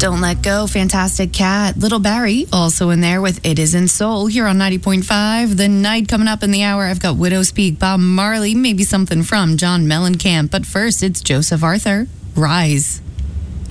Don't Let Go, Fantastic Cat. Little Barry also in there with It Isn't Soul here on 90.5. The night coming up in the hour, I've got Widow Speak, Bob Marley, maybe something from John Mellencamp. But first, it's Joseph Arthur, Rise.